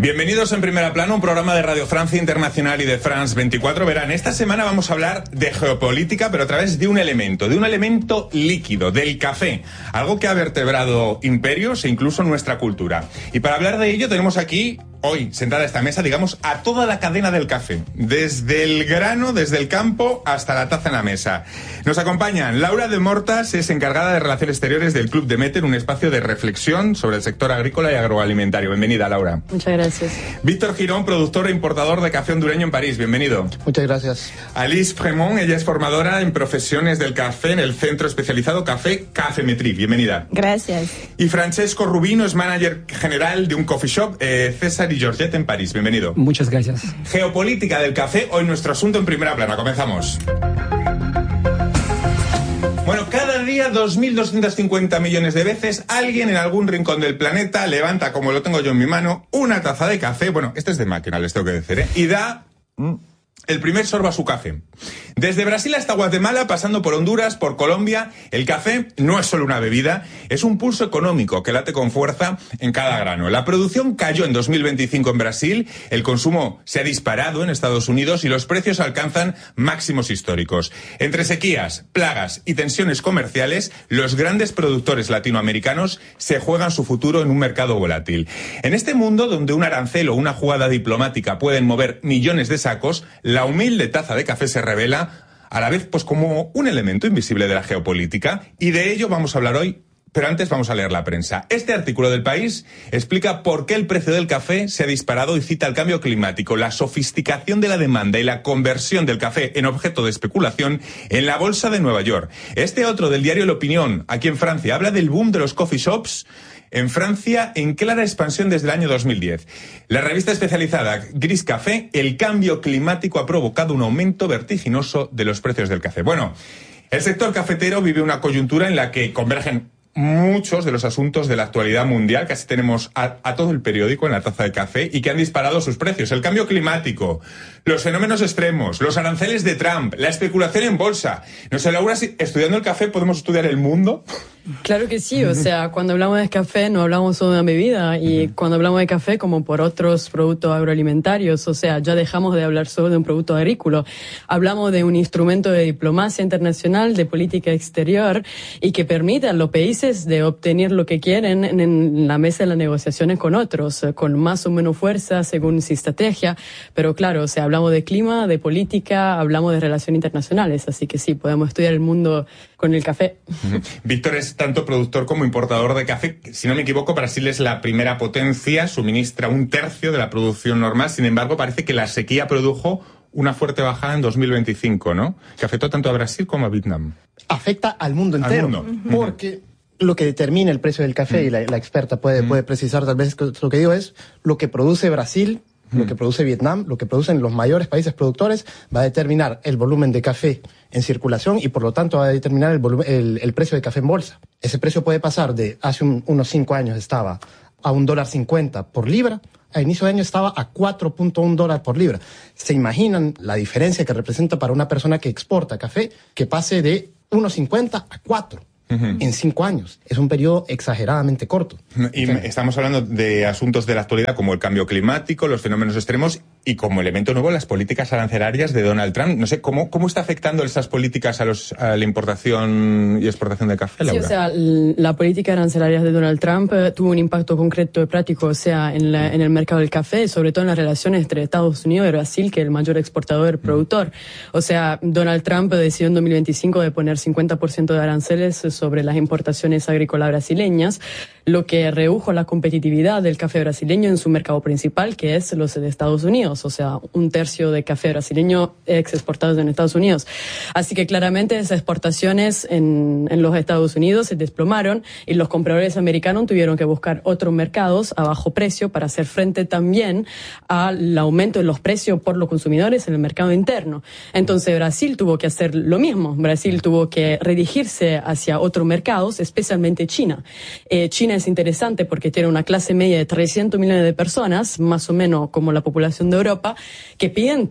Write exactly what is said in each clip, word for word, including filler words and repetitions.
Bienvenidos en Primera Plana, un programa de Radio Francia Internacional y de France veinticuatro. Verán, esta semana vamos a hablar de geopolítica, pero a través de un elemento, de un elemento líquido, del café. Algo que ha vertebrado imperios e incluso nuestra cultura. Y para hablar de ello tenemos aquí, hoy, sentada a esta mesa, digamos, a toda la cadena del café. Desde el grano, desde el campo, hasta la taza en la mesa. Nos acompañan Laura de Mortas, es encargada de Relaciones Exteriores del Club Demeter, un espacio de reflexión sobre el sector agrícola y agroalimentario. Bienvenida, Laura. Muchas gracias. Víctor Girón, productor e importador de café hondureño en París. Bienvenido. Muchas gracias. Alice Fremont, ella es formadora en profesiones del café en el centro especializado Café Cafemetri. Bienvenida. Gracias. Y Francesco Rubino es manager general de un coffee shop, eh, César y Georgette en París. Bienvenido. Muchas gracias. Geopolítica del café, hoy nuestro asunto en Primera Plana. Comenzamos. Bueno, cada día dos mil doscientos cincuenta millones de veces alguien en algún rincón del planeta levanta, como lo tengo yo en mi mano, una taza de café. Bueno, este es de máquina, les tengo que decir, ¿eh? Y da mm, el primer sorbo a su café. Desde Brasil hasta Guatemala, pasando por Honduras, por Colombia, el café no es solo una bebida, es un pulso económico que late con fuerza en cada grano. La producción cayó en dos mil veinticinco en Brasil, el consumo se ha disparado en Estados Unidos y los precios alcanzan máximos históricos. Entre sequías, plagas y tensiones comerciales, los grandes productores latinoamericanos se juegan su futuro en un mercado volátil. En este mundo donde un arancel o una jugada diplomática pueden mover millones de sacos, la humilde taza de café se revela a la vez pues como un elemento invisible de la geopolítica, y de ello vamos a hablar hoy, pero antes vamos a leer la prensa. Este artículo del País explica por qué el precio del café se ha disparado y cita el cambio climático, la sofisticación de la demanda y la conversión del café en objeto de especulación en la bolsa de Nueva York. Este otro, del diario La Opinión, aquí en Francia, habla del boom de los coffee shops en Francia en clara expansión desde el año dos mil diez. La revista especializada Gris Café, el cambio climático ha provocado un aumento vertiginoso de los precios del café. Bueno, el sector cafetero vive una coyuntura en la que convergen muchos de los asuntos de la actualidad mundial. Casi tenemos a, a todo el periódico en la taza de café y que han disparado sus precios. El cambio climático, los fenómenos extremos, los aranceles de Trump, la especulación en bolsa. No sé, Laura, si estudiando el café podemos estudiar el mundo. Claro que sí, o sea, cuando hablamos de café no hablamos solo de una bebida, y cuando hablamos de café como por otros productos agroalimentarios, o sea, ya dejamos de hablar solo de un producto agrícola, hablamos de un instrumento de diplomacia internacional, de política exterior, y que permite a los países de obtener lo que quieren en la mesa de las negociaciones con otros, con más o menos fuerza según su estrategia, pero claro, o sea, hablamos de clima, de política, hablamos de relaciones internacionales, así que sí, podemos estudiar el mundo con el café. Víctor es tanto productor como importador de café. Si no me equivoco, Brasil es la primera potencia, suministra un tercio de la producción normal. Sin embargo, parece que la sequía produjo una fuerte bajada en dos mil veinticinco, ¿no? Que afectó tanto a Brasil como a Vietnam. Afecta al mundo entero. Al mundo. Porque lo que determina el precio del café, y la, la experta puede, puede precisar tal vez lo que digo, es lo que produce Brasil, lo que produce Vietnam, lo que producen los mayores países productores, va a determinar el volumen de café en circulación y por lo tanto va a determinar el, volumen, el, el precio de café en bolsa. Ese precio puede pasar de hace un, unos cinco años estaba a un dólar cincuenta por libra, a inicio de año estaba a cuatro punto uno dólares por libra. ¿Se imaginan la diferencia que representa para una persona que exporta café que pase de uno cincuenta a cuatro? Uh-huh. En cinco años. Es un periodo exageradamente corto. Y sí. Estamos hablando de asuntos de la actualidad como el cambio climático, los fenómenos extremos y como elemento nuevo las políticas arancelarias de Donald Trump. No sé, ¿cómo, cómo está afectando esas políticas a, los, a la importación y exportación de café, Laura? Sí, o sea, la política arancelaria de Donald Trump eh, tuvo un impacto concreto y práctico, o sea, en, la, en el mercado del café, sobre todo en las relaciones entre Estados Unidos y Brasil, que es el mayor exportador y productor. O sea, Donald Trump decidió en dos mil veinticinco de poner cincuenta por ciento de aranceles sobre las importaciones agrícolas brasileñas, lo que redujo la competitividad del café brasileño en su mercado principal, que es los de Estados Unidos. O sea, un tercio de café brasileño ex exportado en Estados Unidos. Así que claramente esas exportaciones en, en los Estados Unidos se desplomaron y los compradores americanos tuvieron que buscar otros mercados a bajo precio para hacer frente también al aumento de los precios por los consumidores en el mercado interno. Entonces Brasil tuvo que hacer lo mismo. Brasil tuvo que redirigirse hacia otros mercados, especialmente China. Eh, China es interesante porque tiene una clase media de trescientos millones de personas, más o menos como la población de Europa, que piden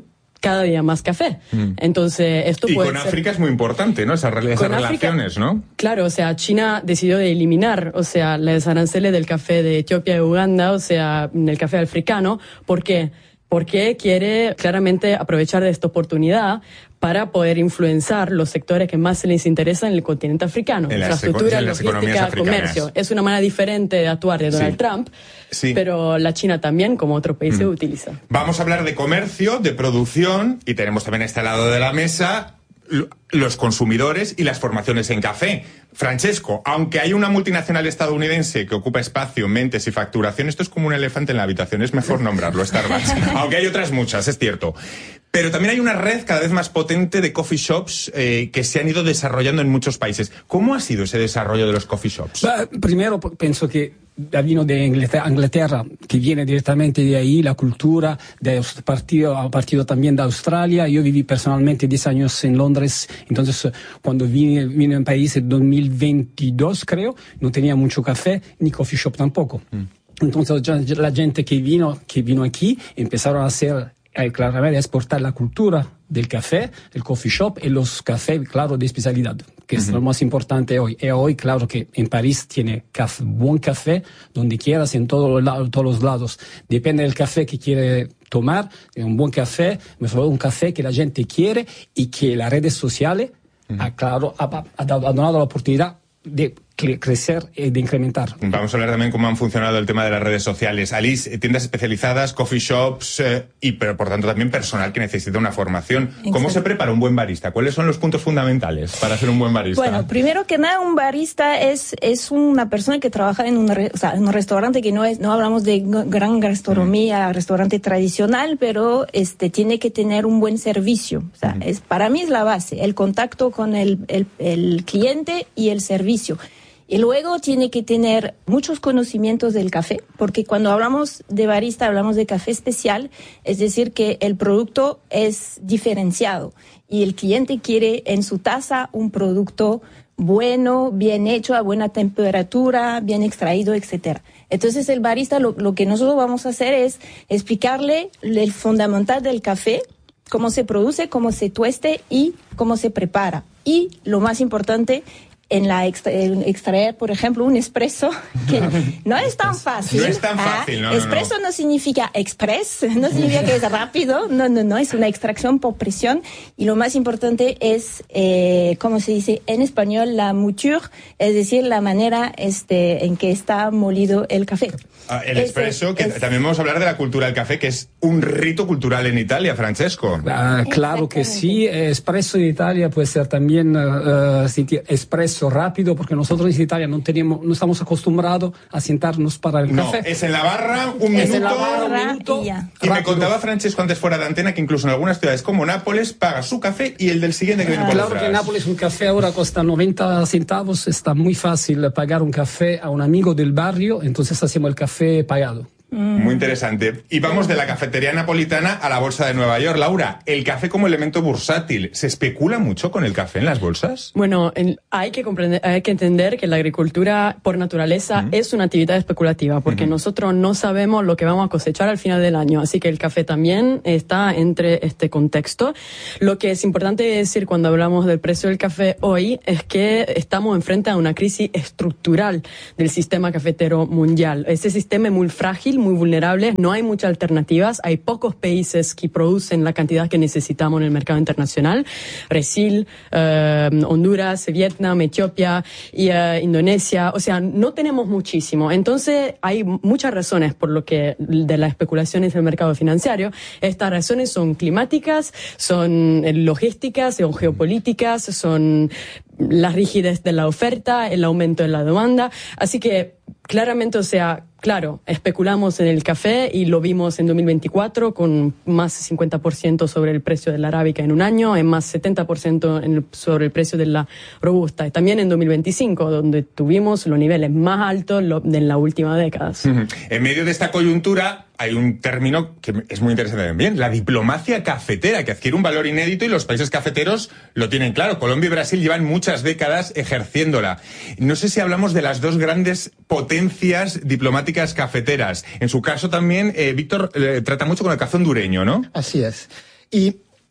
cada día más café. Mm. Entonces, esto y puede con ser... África es muy importante, ¿no? Esas, esas relaciones, África, ¿no? Claro, o sea, China decidió de eliminar, o sea, los aranceles del café de Etiopía y Uganda, o sea, el café africano. ¿Por qué? Porque quiere claramente aprovechar de esta oportunidad para poder influenciar los sectores que más les interesan en el continente africano. En infraestructura, en las logística, comercio. Es una manera diferente de actuar de Donald sí. Trump, sí. pero la China también, como otros países, mm. utiliza. Vamos a hablar de comercio, de producción, y tenemos también a este lado de la mesa los consumidores y las formaciones en café. Francesco, aunque hay una multinacional estadounidense que ocupa espacio, mentes y facturación, esto es como un elefante en la habitación, es mejor nombrarlo, Starbucks, aunque hay otras muchas, es cierto. Pero también hay una red cada vez más potente de coffee shops eh, que se han ido desarrollando en muchos países. ¿Cómo ha sido ese desarrollo de los coffee shops? Primero, pienso que vino de Inglaterra, que viene directamente de ahí, la cultura, de partido, ha partido también de Australia. Yo viví personalmente diez años en Londres, entonces cuando vine, vine en país en dos mil veintidós, creo, no tenía mucho café, ni coffee shop tampoco. Mm. Entonces la gente que vino, que vino aquí empezaron a hacer, eh, claramente, a exportar la cultura del café, el coffee shop y los cafés, claro, de especialidad, que uh-huh. es lo más importante hoy. Y hoy, claro, que en París tiene café, buen café, donde quieras, en todos los, todos los lados. Depende del café que quiere tomar, un buen café, mejor un café que la gente quiere y que las redes sociales, uh-huh. ha, claro, ha, ha, ha donado la oportunidad de crecer y de incrementar. Vamos a hablar también cómo han funcionado el tema de las redes sociales. Alice, tiendas especializadas, coffee shops, eh, y pero por tanto también personal que necesita una formación. Exacto. ¿Cómo se prepara un buen barista? ¿Cuáles son los puntos fundamentales para ser un buen barista? Bueno, primero que nada, un barista es, es una persona que trabaja en, una, o sea, en un restaurante que no es, no hablamos de gran gastronomía, mm. restaurante tradicional, pero este tiene que tener un buen servicio. O sea, mm. es, para mí es la base, el contacto con el, el, el cliente y el servicio. Y luego tiene que tener muchos conocimientos del café, porque cuando hablamos de barista hablamos de café especial, es decir, que el producto es diferenciado y el cliente quiere en su taza un producto bueno, bien hecho, a buena temperatura, bien extraído, etcétera. Entonces el barista lo, lo que nosotros vamos a hacer es explicarle el fundamental del café, cómo se produce, cómo se tueste y cómo se prepara. Y lo más importante, en la extra, en extraer, por ejemplo, un espresso, que no es tan fácil. No es tan fácil, no, no, Espresso no. no significa express, no significa que es rápido, no, no, no, es una extracción por presión. Y lo más importante es, eh, ¿cómo se dice en español? La mouture, es decir, la manera este, en que está molido el café. Ah, el es, espresso, que es, también vamos a hablar de la cultura del café, que es un rito cultural en Italia, Francesco. Ah, claro que sí, espresso en Italia puede ser también uh, espresso rápido, porque nosotros en Italia no tenemos, no estamos acostumbrados a sentarnos para el no, café. Es en la barra, un es minuto. En la barra, un minuto. Y, y me contaba Francesco antes fuera de antena que incluso en algunas ciudades como Nápoles paga su café y el del siguiente que viene ah, por Claro detrás. que en Nápoles un café ahora cuesta noventa centavos, está muy fácil pagar un café a un amigo del barrio, entonces hacemos el café pagado. Muy interesante. Y vamos de la cafetería napolitana a la bolsa de Nueva York. Laura, el café como elemento bursátil, ¿se especula mucho con el café en las bolsas? Bueno, en, hay que comprender, hay que entender que la agricultura por naturaleza uh-huh. es una actividad especulativa, porque uh-huh. nosotros no sabemos lo que vamos a cosechar al final del año, así que el café también está entre este contexto. Lo que es importante decir cuando hablamos del precio del café hoy es que estamos enfrente a una crisis estructural del sistema cafetero mundial. Ese sistema es muy frágil, muy vulnerables, no hay muchas alternativas, hay pocos países que producen la cantidad que necesitamos en el mercado internacional, Brasil, eh, Honduras, Vietnam, Etiopía y eh, Indonesia, o sea, no tenemos muchísimo. Entonces hay muchas razones por lo que de las especulaciones del mercado financiero. Estas razones son climáticas, son logísticas, son geopolíticas, son la rigidez de la oferta, el aumento de la demanda, así que claramente, o sea, claro, especulamos en el café y lo vimos en dos mil veinticuatro con más cincuenta por ciento sobre el precio de la arábica en un año, en más setenta por ciento en el, sobre el precio de la robusta. Y también en dos mil veinticinco, donde tuvimos los niveles más altos lo, de la última década. Uh-huh. En medio de esta coyuntura hay un término que es muy interesante también, la diplomacia cafetera, que adquiere un valor inédito y los países cafeteros lo tienen claro. Colombia y Brasil llevan muchas décadas ejerciéndola. No sé si hablamos de las dos grandes potencias diplomáticas cafeteras. En su caso también, eh, Víctor, eh, trata mucho con el café hondureño, ¿no? Así es. Y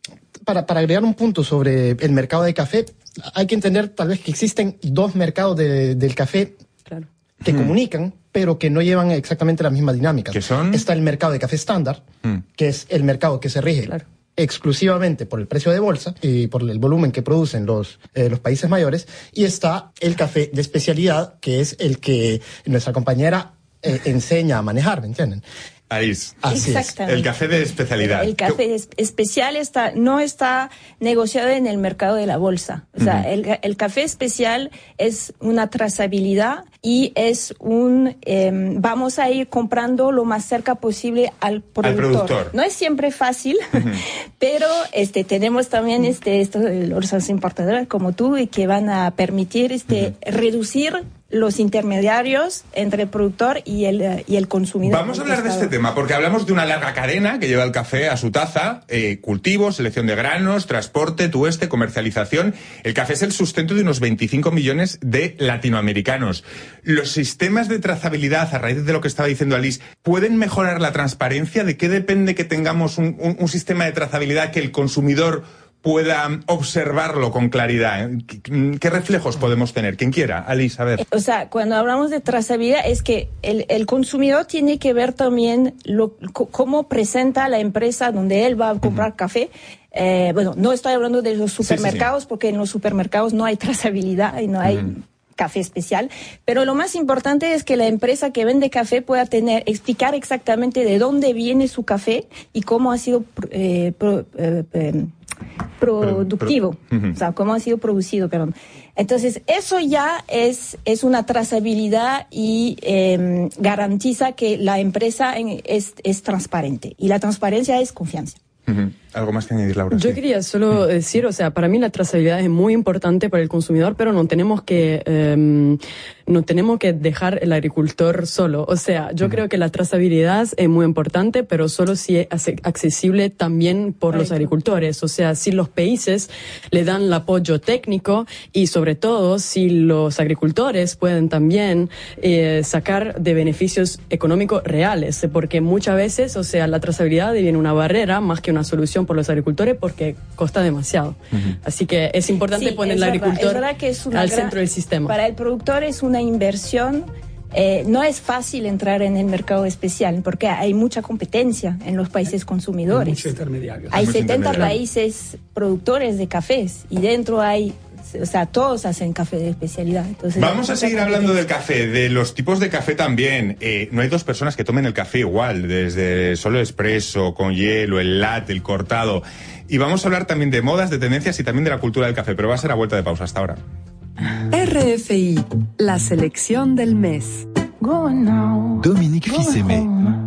para, para agregar un punto sobre el mercado de café, hay que entender tal vez que existen dos mercados de, del café Claro. que Mm. comunican, pero que no llevan exactamente la misma dinámica. ¿Qué son? Está el mercado de café estándar, Mm. que es el mercado que se rige Claro. exclusivamente por el precio de bolsa y por el volumen que producen los, eh, los países mayores, y está el café de especialidad, que es el que nuestra compañera eh, enseña a manejar, ¿me entienden? Alice, Así es. Exactamente. el café de especialidad. El café es- especial está, no está negociado en el mercado de la bolsa. O sea, el, el café especial es una trazabilidad y es un, eh, vamos a ir comprando lo más cerca posible al productor. productor. No es siempre fácil, pero este, tenemos también este, estos, los importadores como tú y que van a permitir este, reducir los intermediarios entre el productor y el, eh, y el consumidor. Vamos a hablar de este tema, porque hablamos de una larga cadena que lleva el café a su taza, eh, cultivo, selección de granos, transporte, tueste, comercialización. El café es el sustento de unos veinticinco millones de latinoamericanos. Los sistemas de trazabilidad, a raíz de lo que estaba diciendo Alice, ¿pueden mejorar la transparencia? ¿De qué depende que tengamos un, un, un sistema de trazabilidad que el consumidor pueda observarlo con claridad? ¿Qué, qué reflejos podemos tener? Quien quiera, Alice, a ver. O sea, cuando hablamos de trazabilidad es que el, el consumidor tiene que ver también lo, c- cómo presenta la empresa donde él va a comprar uh-huh. café. Eh, bueno, no estoy hablando de los supermercados, sí, sí, sí. porque en los supermercados no hay trazabilidad y no hay uh-huh. café especial, pero lo más importante es que la empresa que vende café pueda tener, explicar exactamente de dónde viene su café y cómo ha sido eh, pro, eh, eh, productivo, pro, pro, uh-huh. o sea, cómo ha sido producido, perdón. Entonces, eso ya es, es una trazabilidad y eh, garantiza que la empresa en, es, es transparente. Y la transparencia es confianza. Uh-huh. ¿Algo más que añadir, Laura? Yo sí. quería solo decir, o sea, para mí la trazabilidad es muy importante para el consumidor, pero no tenemos que eh, no tenemos que dejar el agricultor solo. O sea, yo uh-huh. creo que la trazabilidad es muy importante, pero solo si es accesible también por los agricultores. O sea, si los países le dan el apoyo técnico y sobre todo si los agricultores pueden también eh, sacar de beneficios económicos reales, porque muchas veces, o sea, la trazabilidad deviene una barrera más que una solución por los agricultores porque cuesta demasiado. Uh-huh. Así que es importante sí, poner al agricultor al gran, centro del sistema. Para el productor es una inversión. Eh, no es fácil entrar en el mercado especial porque hay mucha competencia en los países consumidores. Hay muchos intermediarios. Hay setenta países productores de cafés y dentro hay, o sea, todos hacen café de especialidad. Entonces, vamos a seguir hablando del café, de los tipos de café también. Eh, no hay dos personas que tomen el café igual, desde solo expreso, con hielo, el latte, el cortado. Y vamos a hablar también de modas, de tendencias y también de la cultura del café, pero va a ser a vuelta de pausa. Hasta ahora. R F I, la selección del mes. Dominique Fils-Aimé.